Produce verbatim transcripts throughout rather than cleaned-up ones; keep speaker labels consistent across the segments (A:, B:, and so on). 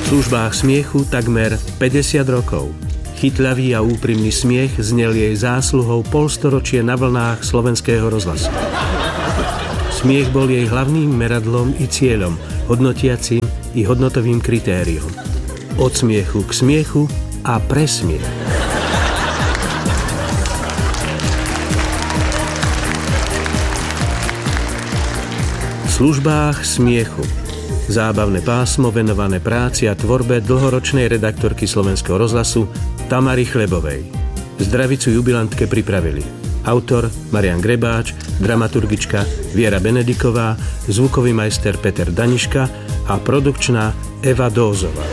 A: službách smiechu takmer päťdesiat rokov. Chytľavý a úprimný smiech znel jej zásluhou polstoročie na vlnách Slovenského rozhlasu. Smiech bol jej hlavným meradlom i cieľom, hodnotiacím i hodnotovým kritériom. Od smiechu k smiechu a pre smiech. V službách smiechu. Zábavné pásmo venované práci a tvorbe dlhoročnej redaktorky Slovenského rozhlasu Tamary Chlebovej. Zdravicu jubilantke pripravili autor Marián Grebáč, dramaturgička Viera Benediková, zvukový majster Peter Daniška a produkčná Eva Dózová.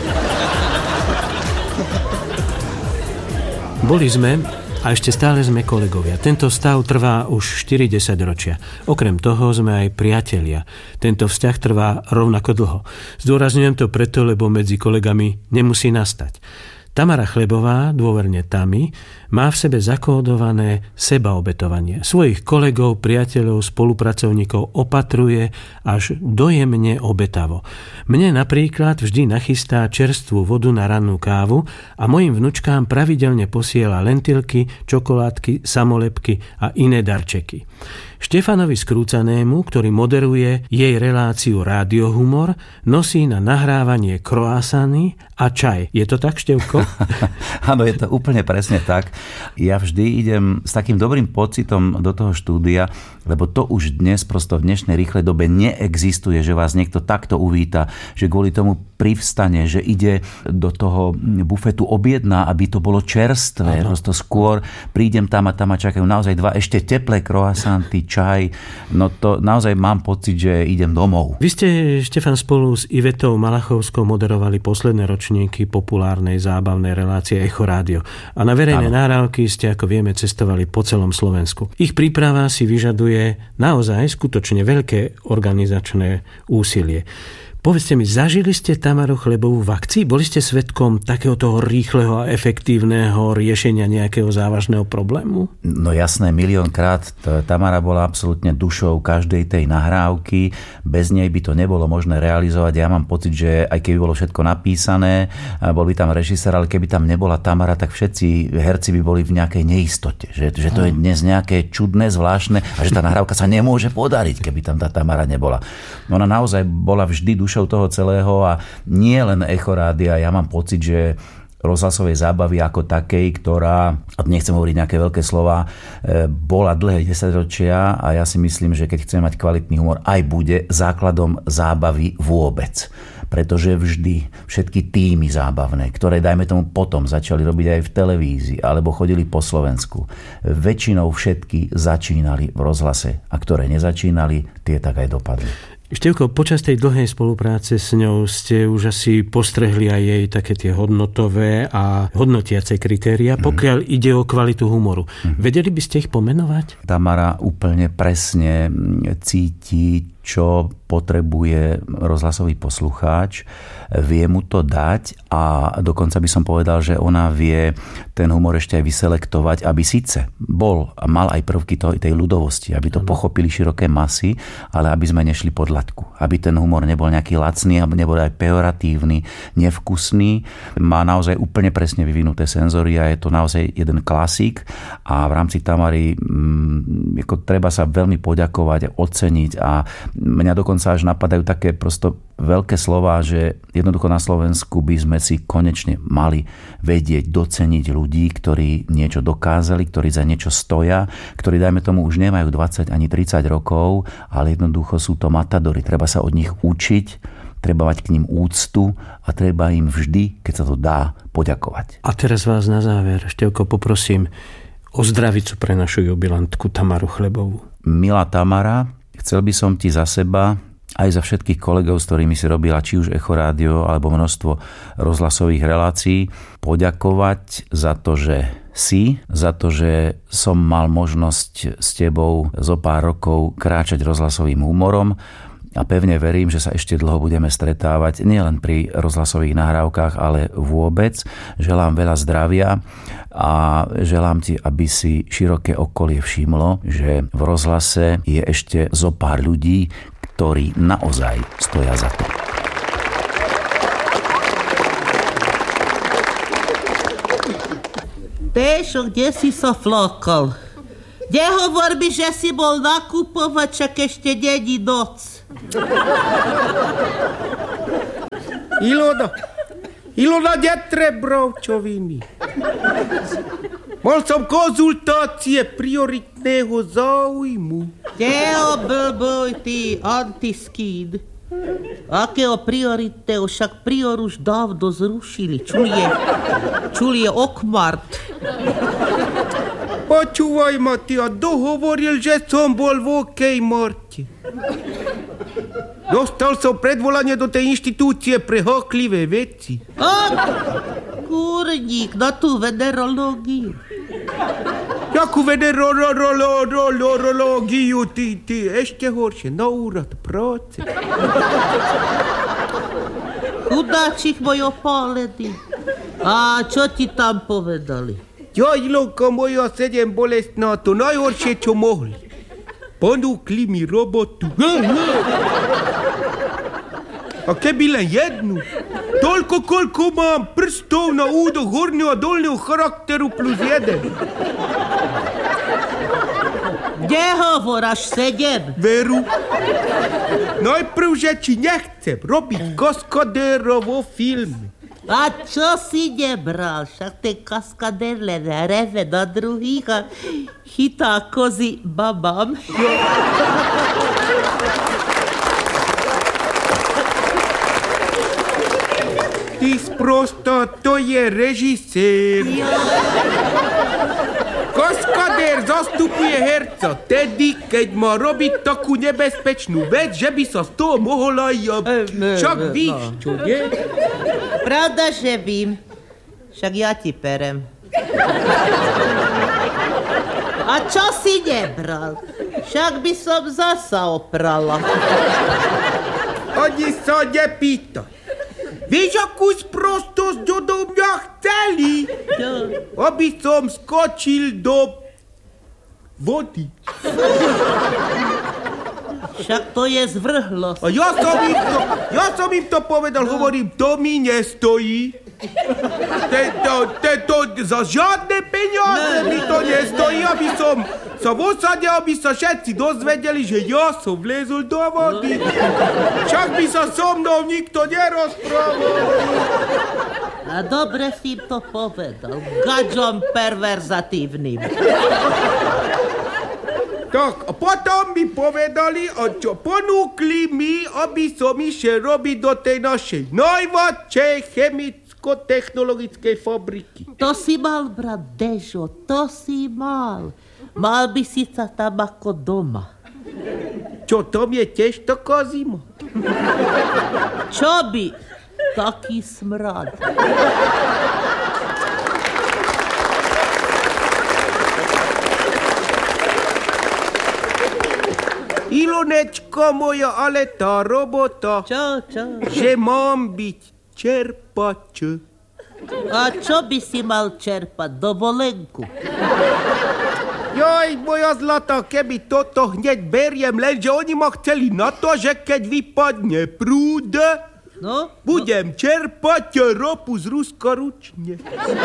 A: Boli sme a ešte stále sme kolegovia. Tento stav trvá už štyri desaťročia. Okrem toho sme aj priatelia. Tento vzťah trvá rovnako dlho. Zdôrazňujem to preto, lebo medzi kolegami nemusí nastať. Tamara Chlebová, dôverne Tami, má v sebe zakódované sebaobetovanie. Svojich kolegov, priateľov, spolupracovníkov opatruje až dojemne obetavo. Mne napríklad vždy nachystá čerstvú vodu na rannú kávu a mojim vnučkám pravidelne posiela lentilky, čokoládky, samolepky a iné darčeky. Štefanovi Skrúcanému, ktorý moderuje jej reláciu Rádio Humor, nosí na nahrávanie kroasany a čaj. Je to tak, Števko?
B: Áno, je to úplne presne tak. Ja vždy idem s takým dobrým pocitom do toho štúdia, lebo to už dnes, prosto v dnešnej rýchlej dobe neexistuje, že vás niekto takto uvíta, že kvôli tomu privstane, že ide do toho bufetu, objedná, aby to bolo čerstvé. Prosto skôr prídem tam a tam a čakajú naozaj dva ešte teplé croissanty, čaj. No to naozaj mám pocit, že idem domov.
A: Vy ste, Štefan, spolu s Ivetou Malachovskou moderovali posledné ročníky populárnej zábavnej relácie Echo Rádio. A na verejné ano. nahrávky ste, ako vieme, cestovali po celom Slovensku. Ich príprava si vyžaduje naozaj skutočne veľké organizačné úsilie. Povedzte mi, zažili ste Tamaru Chlebovú v akcii? Boli ste svedkom takého toho rýchleho a efektívneho riešenia nejakého závažného problému?
B: No jasné, miliónkrát. Tamara bola absolútne dušou každej tej nahrávky. Bez nej by to nebolo možné realizovať. Ja mám pocit, že aj keby bolo všetko napísané, bol by tam režisér, ale keby tam nebola Tamara, tak všetci herci by boli v nejakej neistote. Že, že to je dnes nejaké čudné, zvláštne a že tá nahrávka sa nemôže podariť, keby tam tá Tamara nebola. Ona naozaj bola vždy dušou toho celého a nie len Echo Rádia. Ja mám pocit, že rozhlasovej zábavy ako takej, ktorá, a nechcem hovoriť nejaké veľké slova, bola dlhé desaťročia a ja si myslím, že keď chceme mať kvalitný humor, aj bude základom zábavy vôbec. Pretože vždy všetky týmy zábavné, ktoré, dajme tomu, potom začali robiť aj v televízii alebo chodili po Slovensku, väčšinou všetky začínali v rozhlase a ktoré nezačínali, tie tak aj dopadli.
A: Števko, počas tej dlhej spolupráce s ňou ste už asi postrehli aj jej také tie hodnotové a hodnotiace kritéria, pokiaľ mm. ide o kvalitu humoru. Mm. Vedeli by ste ich pomenovať?
B: Tamara úplne presne cíti, čo potrebuje rozhlasový poslucháč, vie mu to dať a dokonca by som povedal, že ona vie ten humor ešte aj vyselektovať, aby síce bol a mal aj prvky toho, tej ľudovosti, aby to pochopili široké masy, ale aby sme nešli pod laťku. Aby ten humor nebol nejaký lacný, aby nebol aj pejoratívny, nevkusný. Má naozaj úplne presne vyvinuté senzory a je to naozaj jeden klasík a v rámci Tamary m, ako treba sa veľmi poďakovať a oceniť a mňa dokonca až napadajú také prosto veľké slová, že jednoducho na Slovensku by sme si konečne mali vedieť, doceniť ľudí, ktorí niečo dokázali, ktorí za niečo stoja, ktorí, dajme tomu, už nemajú dvadsať ani tridsať rokov, ale jednoducho sú to matadori. Treba sa od nich učiť, treba mať k ním úctu a treba im vždy, keď sa to dá, poďakovať.
A: A teraz vás na záver, Števko, poprosím o zdravicu pre našu jubilantku Tamaru Chlebovú.
B: Milá Tamara, chcel by som ti za seba, aj za všetkých kolegov, s ktorými si robila či už Echo Rádio, alebo množstvo rozhlasových relácií, poďakovať za to, že si, za to, že som mal možnosť s tebou zo pár rokov kráčať rozhlasovým humorom a pevne verím, že sa ešte dlho budeme stretávať nielen pri rozhlasových nahrávkach, ale vôbec. Želám veľa zdravia a želám ti, aby si široké okolie všimlo, že v rozhlase je ešte zo pár ľudí, ktorí naozaj stoja za to.
C: Dešo, kde si sa flakal? Nehovor mi, že si bol nakupovať, čak ešte není noc.
D: Ilona, Ilona, netreba brovčoviny. Mal som konzultácie prioritného záujmu.
C: Neoblbuj, ty antiskín. Akého prioritného, však prior už dávno zrušili. Čul je, čul je okmart.
D: Počúvaj ma, ty, a dohovoril, že som bol v okej Marte. Dostal som predvolanie do tej inštitúcie pre háklivé veci.
C: A, kurník, na tú venerológiu.
D: Jakú venerológiu, ty, ty, ešte horšie, na úrad práce.
C: Chudáčik môj opálený. A čo ti tam povedali?
D: Ja, Ilonka moja, sedem bolestná, to najhoršie, čo mohli. Ponúkli mi robotu. A keby len jednu, toľko, koľko mám prstov na údoch horného a dolného charakteru plus jeden.
C: Nehovor, až sedem.
D: Veru. Najprv, že či nechcem robiť kaskadéra vo filme.
C: A čo si nebral? Však ten kaskadér len reve na druhých a chytá kozy babám.
D: Ty sprosto, to je režisér. Kaskadér zastupuje herca tedy, keď má robiť takú nebezpečnú vec, že by sa z toho mohol aj... Však víš, čo nie?
C: Pravda, že vím. Však ja ti perem. A čo si nebral? Však by som zasa oprala.
D: Ani sa nepýtaj. Víš, akú sprostosť odo mňa chceli?
C: Čo?
D: Aby som skočil do vody.
C: Však to je zvrhlosť.
D: A ja som im to, ja som im to povedal, hovorím, to mi nestojí. Tento, tento, za žiadne peniaze mi to nestojí, aby som sa vosadil, aby sa všetci dozvedeli, že ja som vlezol do vody. Však by sa so mnou nikto nerozprával.
C: A dobre si to povedal. Gadžom perverzatívnym.
D: Tak, a potom mi povedali, a čo ponúkli mi, aby som išiel robiť do tej našej najväčšej chemicko-technologickej fabriky.
C: To si mal, brat Dežo, to si mal. Mal by si sa tam ako doma.
D: Čo, tam je tiež taká zima?
C: Čo by? Taký smrad.
D: Ilonečko moja, ale tá robota,
C: Čo, čo?
D: že mám byť čerpač.
C: A čo by si mal čerpať? Dovolenku?
D: Joj, moja zlatá, keby toto hneď beriem, lenže oni ma chceli na to, že keď vypadne prúd,
C: No?
D: budem čerpať ropu z Ruska ručne.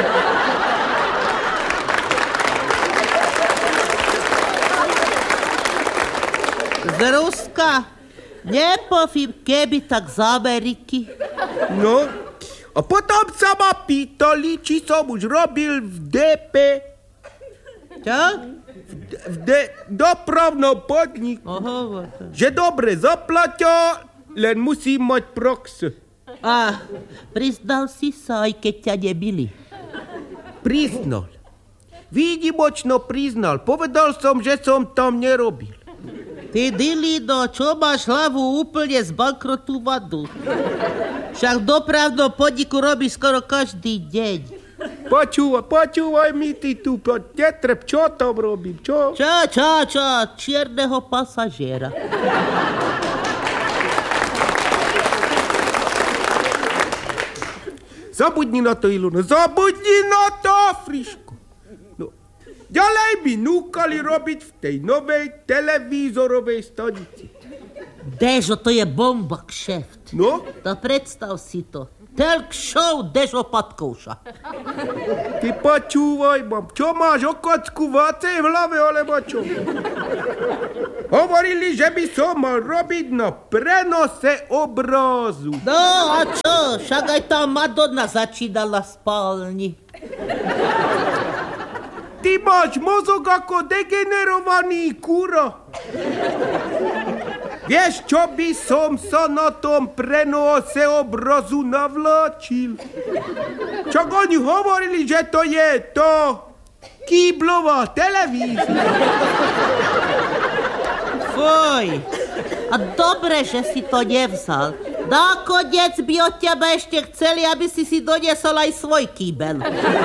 C: Z Ruska? Nepovím, keby tak z Ameriky.
D: No, a potom sa ma pýtali, či som už robil v dé pé,
C: Čo?
D: v de, dopravnom podniku.
C: Oho,
D: Že dobre zaplatia, len musím mať prox.
C: a priznal si sa, aj keď ťa nebili.
D: Priznal. Výnimočno priznal. Povedal som, že som tam nerobil.
C: Ty, Dilino, čo máš hlavu úplne zbankrotovanú? Však v dopravnom podniku robíš skoro každý deň.
D: Počúvaj, počúvaj mi ty tu, netreb, čo tam robím, čo?
C: Čo, čo, čo? Čierneho pasažiera.
D: Zabudni na to, Ilona, zabudni na to, Friško. No, ďalej mi núkali robiť v tej novej televízorovej stanici.
C: Dežo, to je bomba, kšeft.
D: No?
C: To predstav si to. Telk show Dežo Patkouša.
D: Ty počúvaj, mám. Čo máš okocku vácej v hlave, alebo čo? Hovorili, že by som mal robiť na prenose obrazu.
C: No a čo? Však aj tá Madonna začínala v spálni.
D: Ty máš mozog ako degenerovaný kura. Vieš, čo by som sa na tom prenose obrazu navláčil? Čak oni hovorili, že to je to kýblová televízia.
C: Fuj. A dobre, že si to nevzal. Nakoniec by od teba ešte chceli, aby si si doniesol aj svoj kýbel.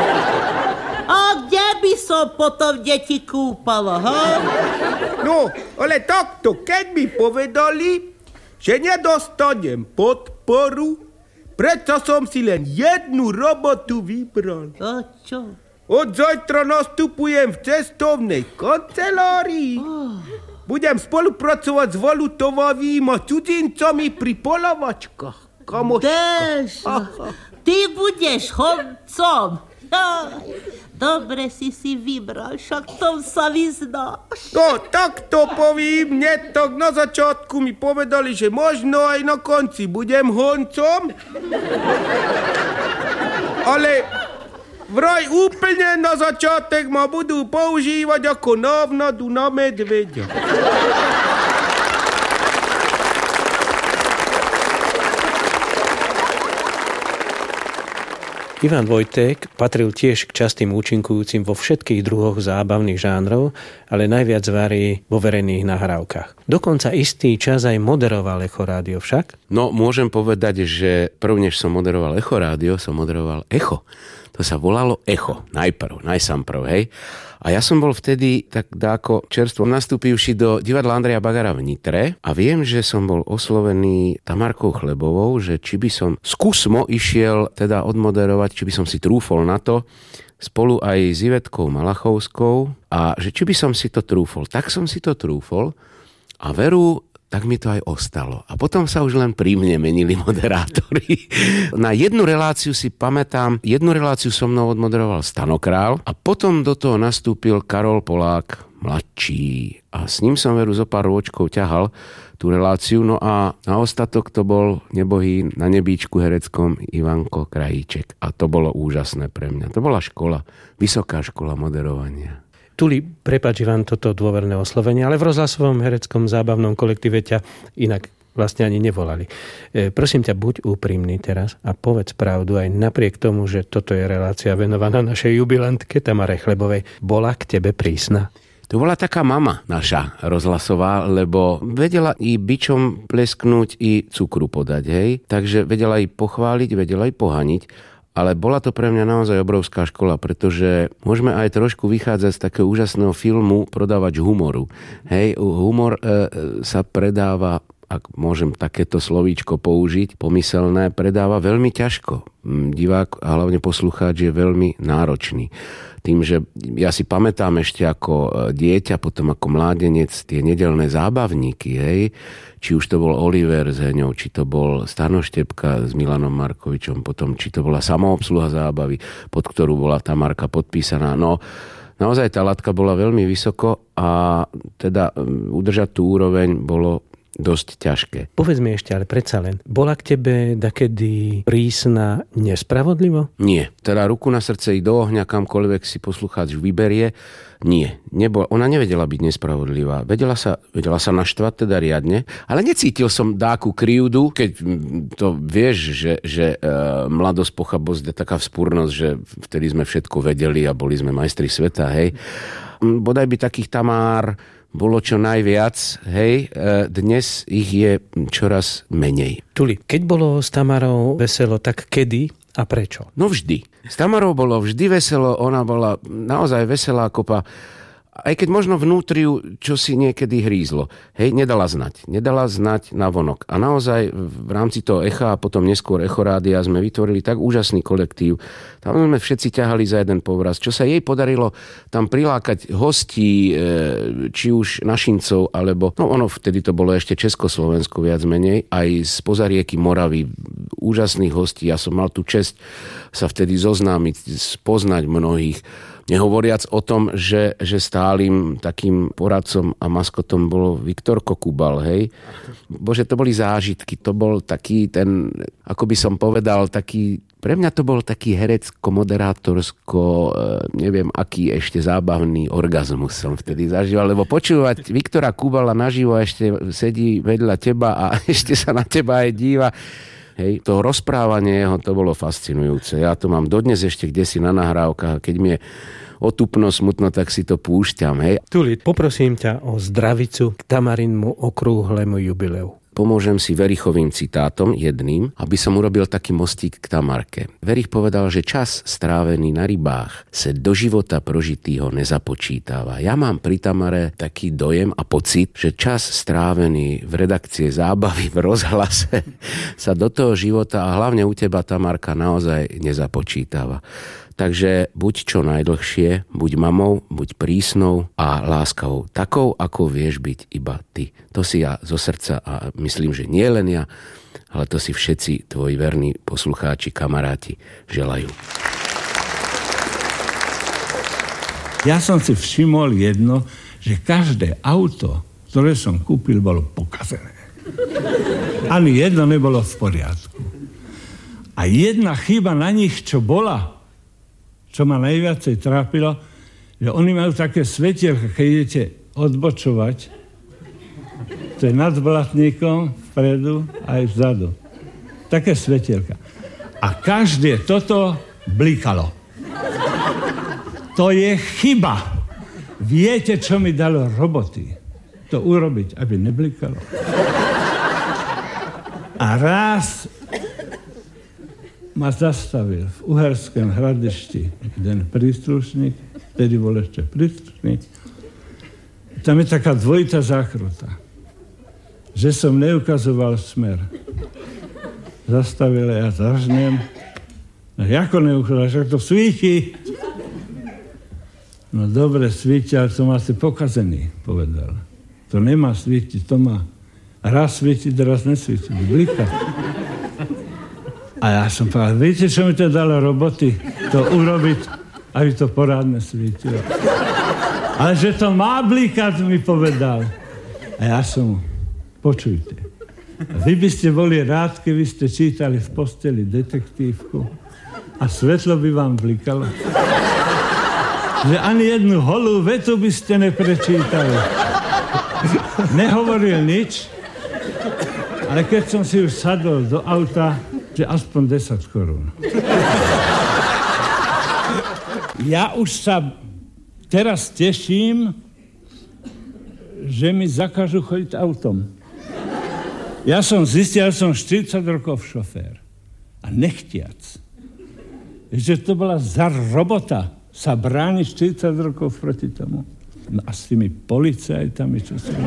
C: A kde by som potom deti kúpala, ha?
D: No, ale takto, keď mi povedali, že nedostanem podporu, preto som si len jednu robotu vybral.
C: A čo?
D: Od zajtra nastupujem v cestovnej kancelárii.
C: Oh.
D: Budem spolupracovať s valutovými cudzincami pri polavačkách. Kamoška.
C: Dežo, ty budeš chodcom. Dobre si si vybral, však tom sa vyznáš.
D: No, tak to povím, mne tak na začiatku mi povedali, že možno aj na konci budem honcom. Ale vraj úplne na začiatek ma budú používať ako návnadu na medveďa.
A: Ivan Vojtek patril tiež k častým účinkujúcim vo všetkých druhoch zábavných žánrov, ale najviac varí vo verejných nahrávkach. Dokonca istý čas aj moderoval Echo Rádio však?
E: No, môžem povedať, že prv, než som moderoval Echo Rádio, som moderoval Echo. To sa volalo Echo, najprv, najsám prv, hej. A ja som bol vtedy tak dáko čerstvo nastúpivši do divadla Andreja Bagara v Nitre a viem, že som bol oslovený Tamarkou Chlebovou, že či by som skúsmo išiel teda odmoderovať, či by som si trúfol na to, spolu aj s Ivetkou Malachovskou a že či by som si to trúfol. Tak som si to trúfol a veru, tak mi to aj ostalo. A potom sa už len pri mne menili moderátori. Na jednu reláciu si pamätám, jednu reláciu so mnou odmoderoval Stano Král a potom do toho nastúpil Karol Polák mladší. A s ním som veru zo pár rôčkov ťahal tú reláciu. No a na ostatok to bol nebohý na nebíčku hereckom Ivanko Krajíček. A to bolo úžasné pre mňa. To bola škola, vysoká škola moderovania.
A: Tuli, prepáč Ivan, toto dôverné oslovenie, ale v rozhlasovom hereckom zábavnom kolektíve ťa inak vlastne ani nevolali. E, prosím ťa, buď úprimný teraz a povedz pravdu aj napriek tomu, že toto je relácia venovaná našej jubilantke Tamare Chlebovej. Bola k tebe prísna?
E: To bola taká mama naša rozhlasová, lebo vedela i bičom plesknúť, i cukru podať, hej. Takže vedela i pochváliť, vedela i pohaniť. Ale bola to pre mňa naozaj obrovská škola, pretože môžeme aj trošku vychádzať z takého úžasného filmu Prodávač humoru. Hej, humor e, sa predáva, ak môžem takéto slovíčko použiť, pomyselné, predáva veľmi ťažko. Divák a hlavne poslucháč je veľmi náročný. Tým, že ja si pamätám ešte ako dieťa, potom ako mládenec tie nedeľné zábavníky, hej, či už to bol Oliver s Heňou, či to bol Stano Štepka s Milanom Markovičom, potom či to bola samoobsluha zábavy, pod ktorú bola tá Marka podpísaná. No, naozaj tá latka bola veľmi vysoko a teda udržať tú úroveň bolo dosť ťažké.
A: Povedz mi ešte, ale predsa len, bola k tebe dakedy prísna nespravodlivo?
E: Nie. Teda ruku na srdce i do ohňa, kamkoľvek si poslucháč vyberie, nie. Nebol, ona nevedela byť nespravodlivá. Vedela sa, vedela sa naštvať teda riadne, ale necítil som dáku krivdu, keď to vieš, že, že e, mladosť, pochabosť je taká vzpúrnosť, že vtedy sme všetko vedeli a boli sme majstri sveta, hej. Bodaj by takých Tamár bolo čo najviac, hej, dnes ich je čoraz menej.
A: Tuli, keď bolo s Tamarou veselo, tak kedy a prečo?
E: No vždy. S Tamarou bolo vždy veselo, ona bola naozaj veselá kopa aj keď možno vnútriu, čo si niekedy hrízlo. Hej, nedala znať. Nedala znať navonok. A naozaj v rámci toho Echa a potom neskôr Echorádia sme vytvorili tak úžasný kolektív. Tam sme všetci ťahali za jeden povraz. Čo sa jej podarilo tam prilákať hostí, či už našincov, alebo, no ono vtedy to bolo ešte Československo viac menej, aj z pozarieky Moravy. Úžasných hostí. Ja som mal tú česť sa vtedy zoznámiť, spoznať mnohých. Nehovoriac o tom, že, že stálym takým poradcom a maskotom bolo Viktor Kokubal, hej. Bože, to boli zážitky, to bol taký ten, ako by som povedal, taký, pre mňa to bol taký herecko-moderátorsko, neviem, aký ešte zábavný orgazmus som vtedy zažíval, lebo počúvať Viktora Kubala naživo ešte sedí vedľa teba a ešte sa na teba aj díva. Hej, to rozprávanie jeho, to bolo fascinujúce. Ja to mám dodnes ešte kdesi na nahrávkach, keď mi je otupno, smutno, tak si to púšťam. Hej.
A: Tuli, poprosím ťa o zdravicu k Tamarinmu okrúhlemu jubileu.
E: Pomôžem si Verichovým citátom, jedným, aby som urobil taký mostík k Tamarke. Verich povedal, že čas strávený na rybách se do života prožitýho nezapočítava. Ja mám pri Tamare taký dojem a pocit, že čas strávený v redakcie zábavy, v rozhlase sa do toho života a hlavne u teba, Tamarka, naozaj nezapočítava. Takže buď čo najdlhšie, buď mamou, buď prísnou a láskavou. Takou, ako vieš byť iba ty. To si ja zo srdca a myslím, že nie len ja, ale to si všetci tvoji verní poslucháči, kamaráti želajú.
F: Ja som si všimol jedno, že každé auto, ktoré som kúpil, bolo pokazené. Ani jedno nebolo v poriadku. A jedna chyba na nich, čo bola, čo ma najviacej trápilo, že oni majú také svetielka, keď idete odbočovať, to je nad blatníkom, vpredu aj vzadu. Také svetielka. A každé toto blikalo. To je chyba. Viete, čo mi dalo roboty? To urobiť, aby neblikalo. A raz ma zastavil v Uherském Hradišti jeden príslušník, vtedy bol ešte príslušník. Tam je taká dvojitá zákruta, že som neukazoval smer. Zastavil, ja zažnem. No ako neukazoval, však to svíti. No dobre, svíti, ale to má si pokazený, povedal. To nemá svítiť, to má raz svítiť, raz nesvítiť, blika. A ja som povedal, viete, čo mi to dalo roboty? To urobiť, aby to porádne svítilo. Ale že to má blikať, mi povedal. A ja som, počujte, vy by ste boli rád, keby ste čítali v posteli detektívku a svetlo by vám blikalo. Že ani jednu holú vetu by ste neprečítali. Nehovoril nič, ale keď som si už sadol do auta, že aspoň desať korún. Ja už sa teraz teším, že mi zakážu chodiť autom. Ja som zistil, že som štyridsať rokov šofér. A nechtiac. Že to bola za robota sa brániť štyridsať rokov proti tomu. No a s tými policajtami, čo som...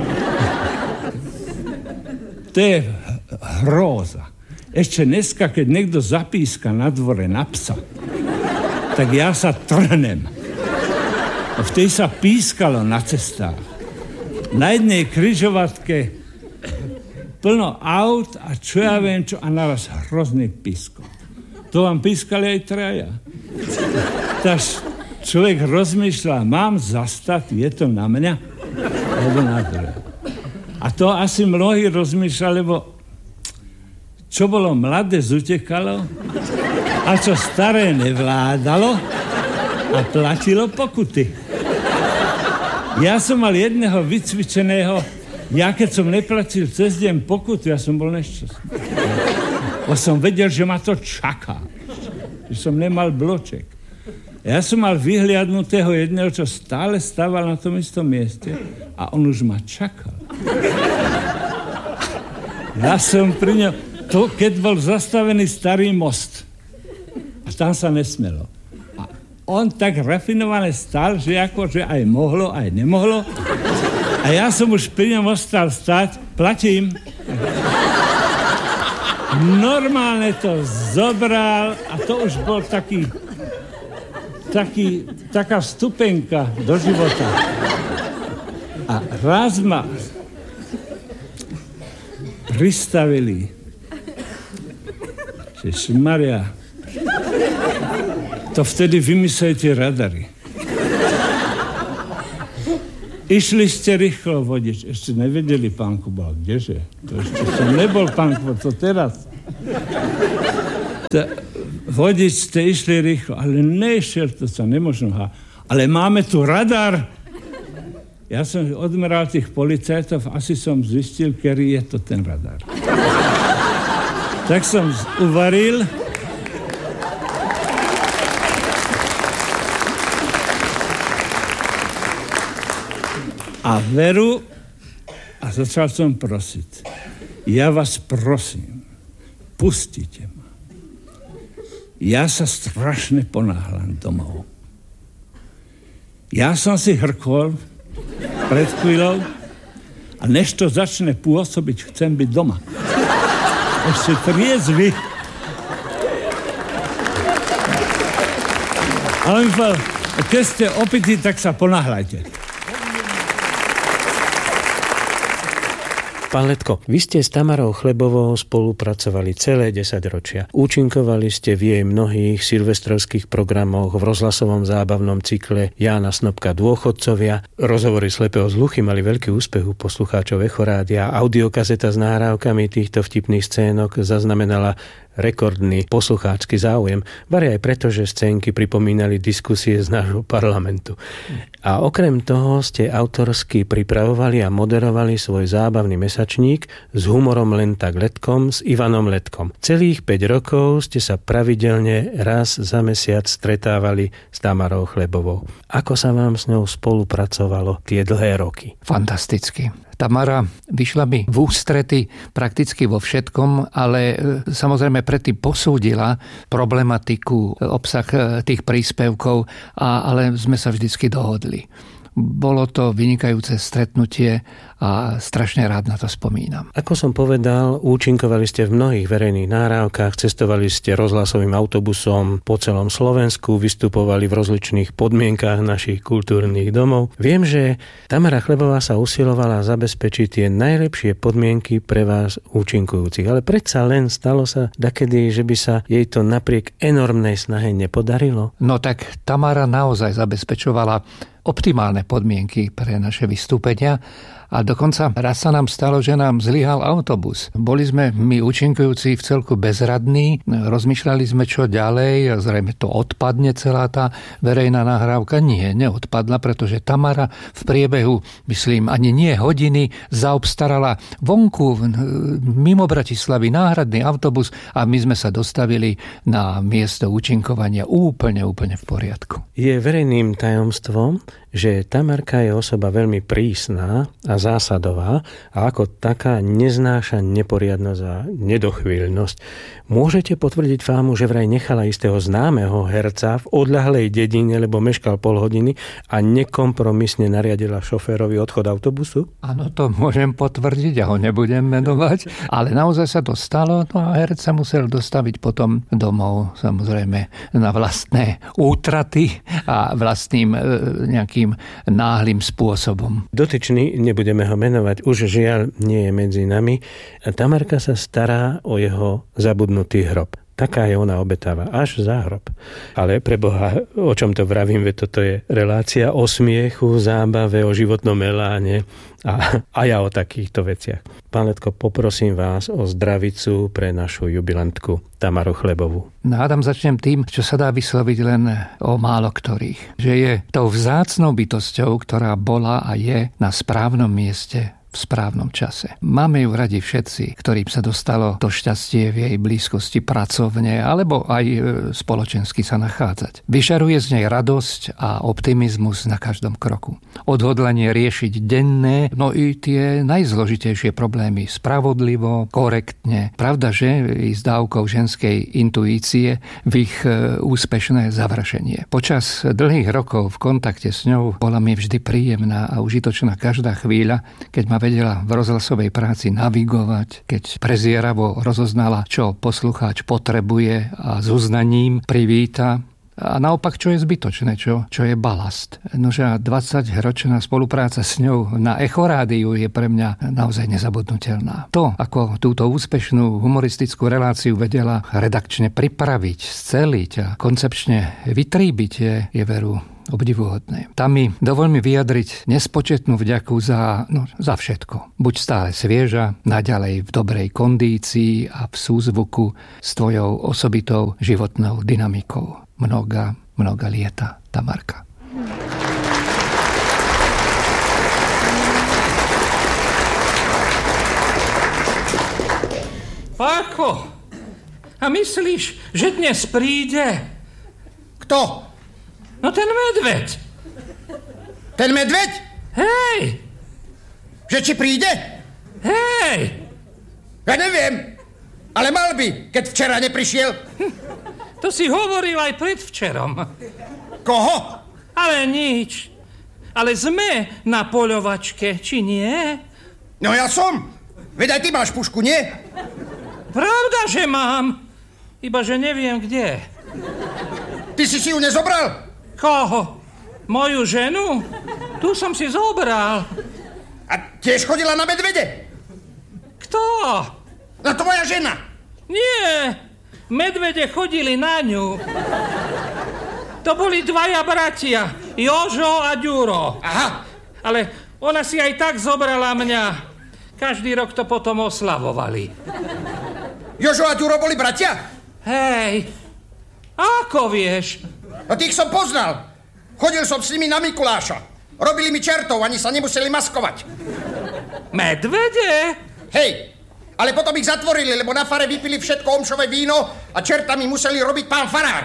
F: To je hrôza. Ešte dneska, keď niekto zapíska na dvore na psa, tak ja sa trhnem. A vtedy sa pískalo na cestách. Na jednej križovatke plno aut a čo ja viem čo, a naraz hrozný písko. To vám pískali aj traja. Tak človek rozmýšľa, mám zastať, je to na mňa? Alebo na druhé. A to asi mnohí rozmýšľali, lebo čo bolo mladé, zutekalo, a čo staré nevládalo a platilo pokuty. Ja som mal jedného vycvičeného, ja keď som neplatil cez deň pokutu, ja som bol nešťastný. Bo som vedel, že ma to čaká. Že som nemal bloček. Ja som mal vyhliadnutého jedného, čo stále stával na tom istom mieste a on už ma čakal. Ja som pri ňom... To, keď bol zastavený starý most. A tam sa nesmelo. A on tak rafinovane stál, že akože aj mohlo, aj nemohlo. A ja som už pri ňom ostal stať, platím. Normálne to zobral a to už bol taký, taký, taká vstupenka do života. A raz ma pristavili, že šmaria, to vtedy vymysleli radary. Išli ste rýchlo, vodič. Ešte nevedeli, pán Kuba, kdeže? To ešte som nebol, pán Kuba, to teraz. Ta, vodič, ste išli rýchlo, ale nešiel, to sa nemožno há. Ale máme tu radar. Ja som odmeral tých policajtov, asi som zistil, ktorý je to ten radar. Tak som uvaril. A veru, a začal som prosiť. Ja vás prosím, pustite ma. Ja sa strašne ponáhľam domov. Ja som si hrkol pred chvíľou a než to začne pôsobiť, chcem byť doma. Ešte triezvy. A on mi povedal, keď ste opití, tak sa ponáhľajte.
A: Pán Letko, vy ste s Tamarou Chlebovou spolupracovali celé desaťročia. Účinkovali ste v jej mnohých silvestrovských programoch, v rozhlasovom zábavnom cykle Jána Snopka Dôchodcovia. Rozhovory slepého s hluchým mali veľký úspech u poslucháčov Echorádia. Audiokazeta s nahrávkami týchto vtipných scénok zaznamenala rekordný poslucháčsky záujem, vari aj preto, že scénky pripomínali diskusie z nášho parlamentu. A okrem toho ste autorsky pripravovali a moderovali svoj zábavný mesačník s humorom Len tak Letkom s Ivanom Letkom. Celých päť rokov ste sa pravidelne raz za mesiac stretávali s Tamarou Chlebovou. Ako sa vám s ňou spolupracovalo tie dlhé roky?
G: Fantasticky. Tamara vyšla mi v ústrety prakticky vo všetkom, ale samozrejme predtým posúdila problematiku, obsah tých príspevkov, a, ale sme sa vždycky dohodli. Bolo to vynikajúce stretnutie a strašne rád na to spomínam.
A: Ako som povedal, účinkovali ste v mnohých verejných nahrávkach, cestovali ste rozhlasovým autobusom po celom Slovensku, vystupovali v rozličných podmienkách našich kultúrnych domov. Viem, že Tamara Chlebová sa usilovala zabezpečiť tie najlepšie podmienky pre vás účinkujúcich, ale predsa len stalo sa dakedy, že by sa jej to napriek enormnej snahe nepodarilo?
G: No tak Tamara naozaj zabezpečovala optimálne podmienky pre naše vystúpenia a dokonca raz sa nám stalo, že nám zlyhal autobus. Boli sme my účinkujúci v celku bezradní, rozmýšľali sme čo ďalej, zrejme to odpadne celá tá verejná nahrávka. Nie, neodpadla, pretože Tamara v priebehu, myslím, ani nie hodiny zaobstarala vonku mimo Bratislavy náhradný autobus a my sme sa dostavili na miesto účinkovania úplne, úplne v poriadku.
A: Je verejným tajomstvom, že Tamarka je osoba veľmi prísna a zásadová a ako taká neznáša neporiadnosť a nedochvíľnosť. Môžete potvrdiť fámu, že vraj nechala istého známeho herca v odľahlej dedine, lebo meškal pol hodiny a nekompromisne nariadila šoférovi odchod autobusu?
G: Áno, to môžem potvrdiť, ja ho nebudem menovať, ale naozaj sa to stalo, no a herec sa musel dostaviť potom domov, samozrejme na vlastné útraty a vlastným nejakým náhlym spôsobom.
A: Dotyčný, nebudeme ho menovať, už žiaľ nie je medzi nami. Tamarka sa stará o jeho zabudnutý hrob. Taká je ona obetáva, až za hrob. Ale pre Boha, o čom to vravím, veď toto je relácia o smiechu, zábave, o životnom eláne a, a ja o takýchto veciach. Pán Letko, poprosím vás o zdravicu pre našu jubilantku Tamaru Chlebovú.
G: Nádam začnem tým, čo sa dá vysloviť len o málo ktorých. Že je tou vzácnou bytosťou, ktorá bola a je na správnom mieste v správnom čase. Máme ju radi všetci, ktorým sa dostalo to šťastie v jej blízkosti pracovne alebo aj spoločensky sa nachádzať. Vyšaruje z nej radosť a optimizmus na každom kroku. Odhodlanie riešiť denné, no i tie najzložitejšie problémy spravodlivo, korektne. Pravda, že i s dávkou ženskej intuície v ich úspešné završenie. Počas dlhých rokov v kontakte s ňou bola mi vždy príjemná a užitočná každá chvíľa, keď ma vedela v rozhlasovej práci navigovať, keď prezieravo rozoznala, čo poslucháč potrebuje a s uznaním privíta. A naopak, čo je zbytočné, čo, čo je balast. Nože dvadsaťročná spolupráca s ňou na Echorádiu je pre mňa naozaj nezabudnutelná. To, ako túto úspešnú humoristickú reláciu vedela redakčne pripraviť, sceliť a koncepčne vytríbiť, je, je veru obdivuhodné. Tam mi dovol mi vyjadriť nespočetnú vďaku za, no, za všetko. Buď stále svieža, naďalej v dobrej kondícii a v súzvuku s tvojou osobitou životnou dynamikou. Mnoga, mnoga lieta, Tamarka.
H: Páko, a myslíš, že dnes príde?
I: Kto?
H: No ten medveď.
I: Ten medveď?
H: Hej!
I: Že či príde?
H: Hej!
I: Ja neviem, ale mal by, keď včera neprišiel.
H: Hm, to si hovoril aj predvčerom.
I: Koho?
H: Ale nič. Ale sme na poľovačke, či nie?
I: No ja som. Veď aj ty máš pušku, nie?
H: Pravda, že mám. Iba, že neviem kde.
I: Ty si si ju nezobral?
H: Koho? Moju ženu? Tu som si zobral.
I: A tiež chodila na medvede?
H: Kto?
I: No tvoja žena.
H: Nie, medvede chodili na ňu. To boli dvaja bratia, Jožo a Ďuro.
I: Aha.
H: Ale ona si aj tak zobrala mňa. Každý rok to potom oslavovali.
I: Jožo a Ďuro boli bratia?
H: Hej, ako vieš?
I: No tých som poznal. Chodil som s nimi na Mikuláša. Robili mi čertov, ani sa nemuseli maskovať.
H: Medvede?
I: Hej, ale potom ich zatvorili, lebo na fare vypili všetko omšové víno a čertami museli robiť pán farár.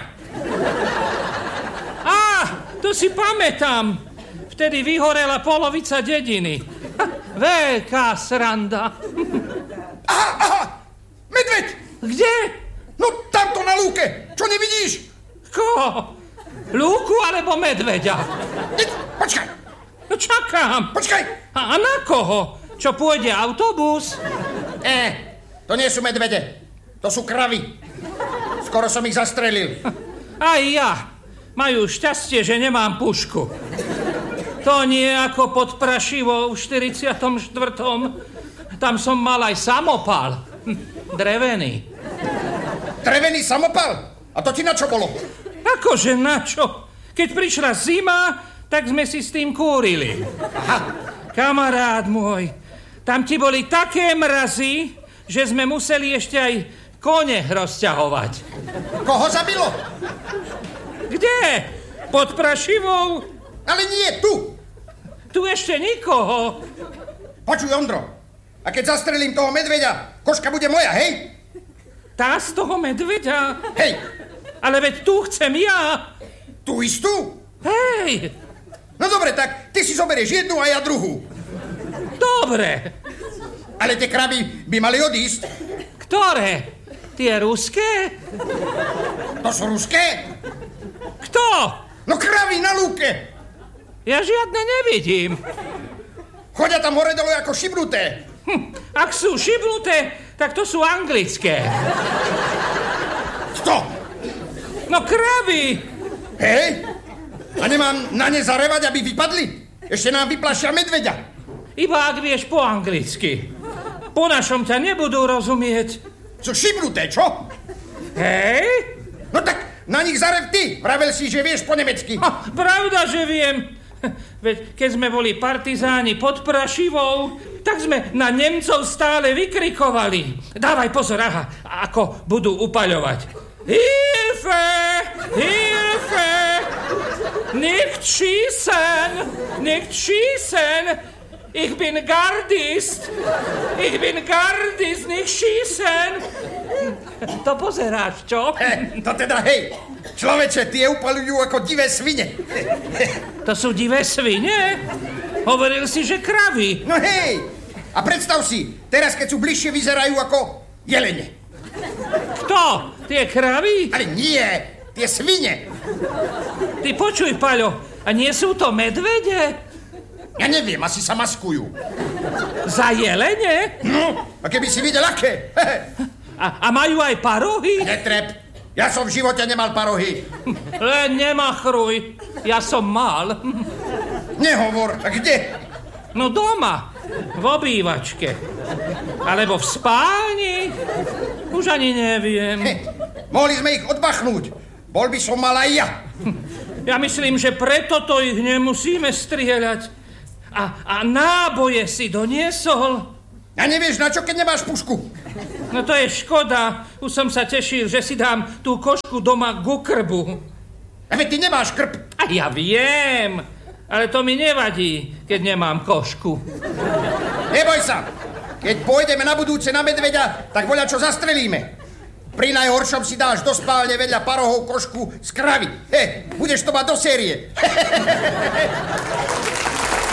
H: Á, to si pamätám. Vtedy vyhorela polovica dediny. Veľká sranda.
I: Aha, aha, medveď!
H: Kde?
I: No tamto na lúke, čo nevidíš?
H: Koho? Lúku alebo medveďa?
I: Nic, počkaj.
H: No čakám.
I: Počkaj.
H: A, a na koho? Čo pôjde autobus?
I: E, to nie sú medvede. To sú kravy. Skoro som ich zastrelil.
H: Aj ja. Majú šťastie, že nemám pušku. To nie ako pod Prašivou v štyridsiatom štvrtom Tam som mal aj samopal. Drevený.
I: Drevený samopal? A to ti na čo bolo?
H: Akože na čo? Keď prišla zima, tak sme si s tým kúrili.
I: Aha.
H: Kamarát môj, tam ti boli také mrazy, že sme museli ešte aj kone rozťahovať.
I: Koho zabilo?
H: Kde? Pod Prašivou?
I: Ale nie, tu.
H: Tu ešte nikoho.
I: Počuj, Ondro, a keď zastrelím toho medveďa, koška bude moja, hej?
H: Tá z toho medveďa?
I: Hej.
H: Ale veď tu chcem ja.
I: Tu istú?
H: Hej.
I: No dobre, tak ty si zoberieš jednu a ja druhú.
H: Dobre.
I: Ale tie kravy by mali odísť.
H: Ktoré? Tie ruské?
I: To sú ruské?
H: Kto?
I: No kravy na lúke.
H: Ja žiadne nevidím.
I: Chodia tam hore dole ako šibnuté.
H: Hm, ak sú šibnuté, tak to sú anglické.
I: Kto?
H: No kravy.
I: Hej? A nemám na ne zarevať, aby vypadli? Ešte nám vyplašia medveďa.
H: Iba ak vieš po anglicky. Po našom ťa nebudú rozumieť.
I: Sú šibnuté, čo?
H: Hej?
I: No tak na nich zarev ty. Vravel si, že vieš po nemecky.
H: Ha, pravda, že viem. Veď keď sme boli partizáni pod Prašivou, tak sme na Nemcov stále vykrikovali. Dávaj pozor, aha, ako budú upaľovať. Hilfe! Hilfe! Nicht schießen! Nicht schießen! Ich bin Gardist. Ich bin Gardist, nicht schießen. To pozeráš, čo?
I: He, to teda hej. Človeče, tie upalujú ako divé svine.
H: To sú divé svine? Hovoril si, že kravy.
I: No hej. A predstav si, teraz keď sú bližšie, vyzerajú ako jelene.
H: Kto? Tie kravy?
I: Ale nie, tie svine.
H: Ty počuj, Paľo, a nie sú to medvede?
I: Ja neviem, asi sa maskujú.
H: Za jelene?
I: No, a keby si videl, aké.
H: A, a majú aj parohy?
I: Netrep, ja som v živote nemal parohy.
H: Len nemachruj, ja som mal.
I: Nehovor, a kde?
H: No doma, v obývačke. Alebo v spálni, už ani neviem.
I: He, mohli sme ich odbachnúť, bol by som mal aj ja.
H: Ja myslím, že preto to ich nemusíme strieľať. A, a náboje si doniesol?
I: A nevieš, na čo, keď nemáš pušku?
H: No to je škoda. Už som sa tešil, že si dám tú košku doma ku krbu.
I: A veď ty nemáš krb.
H: A ja viem, ale to mi nevadí, keď nemám košku.
I: Neboj sa. Keď pôjdeme na budúce na medveďa, tak voľa čo zastrelíme. Pri najhoršom si dáš do spálne vedľa parohov košku z kravy. He, budeš to mať do série.